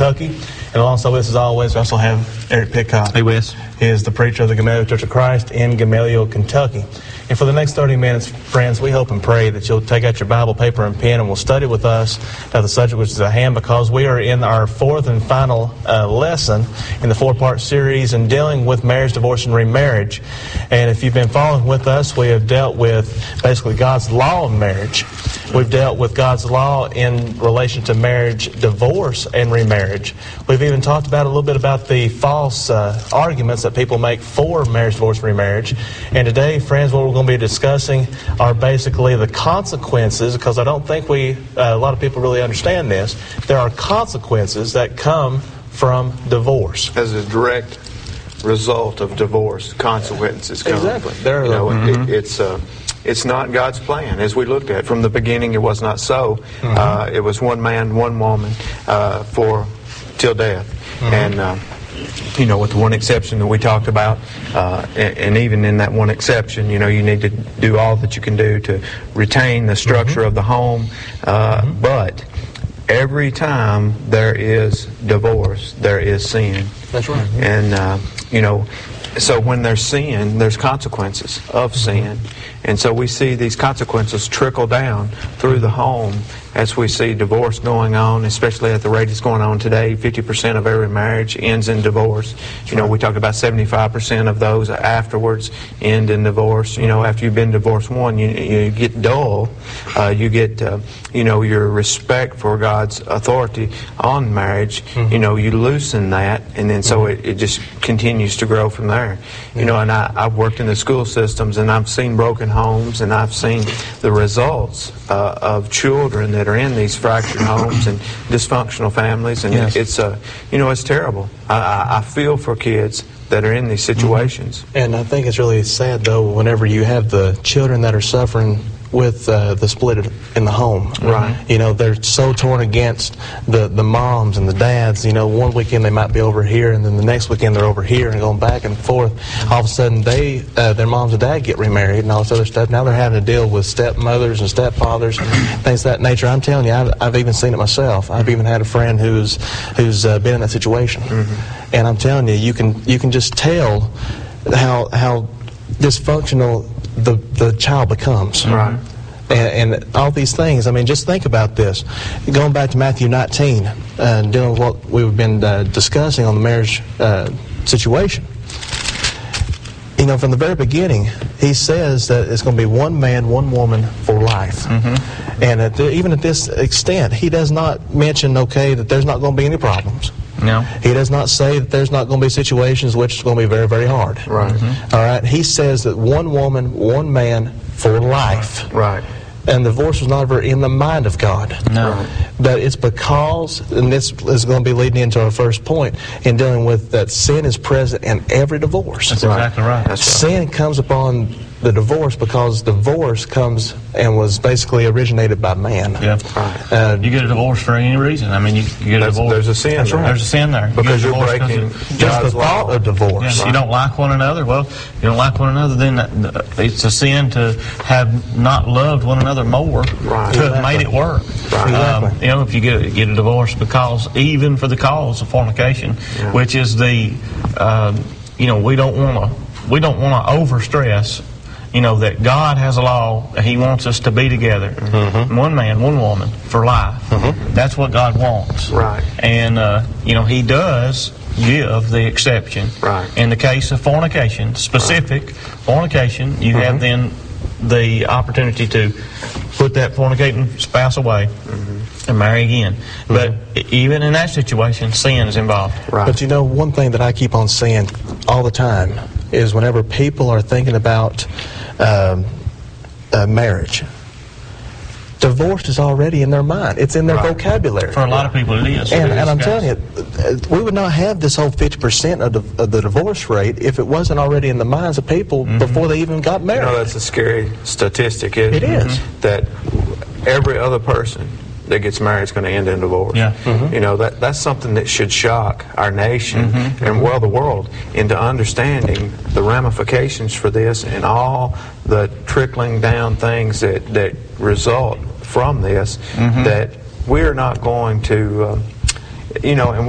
Kentucky. And alongside with us, as always, we also have Eric Pitcock. Hey, Wes. He is the preacher of the Gamaliel Church of Christ in Gamaliel, Kentucky. And for the next 30 minutes, friends, we hope and pray that you'll take out your Bible, paper, and pen, and we'll study with us the subject which is at hand, because we are in our fourth and final lesson in the four-part series in dealing with marriage, divorce, and remarriage. And if you've been following with us, we have dealt with basically God's law of marriage. We've dealt with God's law in relation to marriage, divorce, and remarriage. We've even talked about a little bit about the false arguments that people make for marriage, divorce, and remarriage. And today, friends, what we're going to be discussing are basically the consequences, because I don't think a lot of people really understand this. There are consequences that come from divorce. As a direct result of divorce, consequences come. Exactly. It's not God's plan, as we looked at. From the beginning, it was not so. Mm-hmm. It was one man, one woman till death. Mm-hmm. And, with the one exception that we talked about, and even in that one exception, you need to do all that you can do to retain the structure of the home. But every time there is divorce, there is sin. That's right. And, so when there's sin, there's consequences of sin. And so we see these consequences trickle down through the home as we see divorce going on, especially at the rate it's going on today. 50% of every marriage ends in divorce. We talked about 75% of those afterwards end in divorce. After you've been divorced one, you get dull. You get, your respect for God's authority on marriage. You loosen that, and then so it just continues to grow from there. And I've worked in the school systems, and I've seen broken homes, and I've seen the results of children that are in these fractured homes and dysfunctional families, and it's terrible. I feel for kids that are in these situations. And I think it's really sad, though, whenever you have the children that are suffering with the split in the home. Right. They're so torn against the moms and the dads. One weekend they might be over here, and then the next weekend they're over here, and going back and forth. All of a sudden, their moms and dad get remarried and all this other stuff. Now they're having to deal with stepmothers and stepfathers, things of that nature. I'm telling you, I've even seen it myself. I've even had a friend who's been in that situation, and I'm telling you, you can just tell how dysfunctional the child becomes. Right. And all these things. I mean, just think about this. Going back to Matthew 19, dealing with what we've been discussing on the marriage situation. From the very beginning, he says that it's going to be one man, one woman for life. And even at this extent, he does not mention, that there's not going to be any problems. No. He does not say that there's not going to be situations which is going to be very, very hard. Right. All right. He says that one woman, one man for life. Right. And divorce was never in the mind of God. No. Right. But it's because, and this is going to be leading into our first point, in dealing with that sin is present in every divorce. That's exactly right. That's right. Sin comes upon the divorce because divorce comes and was basically originated by man. Yeah. Right. You get a divorce for any reason. I mean, you get a divorce. There's a sin. That's right. There's a sin there. Because you're breaking Just God's the thought law. of divorce. Yeah, you don't like one another. Well, you don't like one another, then it's a sin to have not loved one another more Right. to have made it work. Right. Exactly. If you get a divorce even for the cause of fornication, which is we don't want to overstress. That God has a law. He wants us to be together, one man, one woman for life. That's what God wants. Right. And He does give the exception. Right. In the case of fornication, specific fornication, you have then the opportunity to put that fornicating spouse away and marry again. But even in that situation, sin is involved. Right. But one thing that I keep on saying all the time is whenever people are thinking about marriage, divorce is already in their mind. It's in their vocabulary. For a lot of people, it is. And I'm telling you, we would not have this whole 50% of the divorce rate if it wasn't already in the minds of people before they even got married. That's a scary statistic, isn't it? It is. That every other person that gets married is going to end in divorce. Yeah. That's something that should shock our nation and the world into understanding the ramifications for this and all the trickling down things that result from this, that we're not going to, and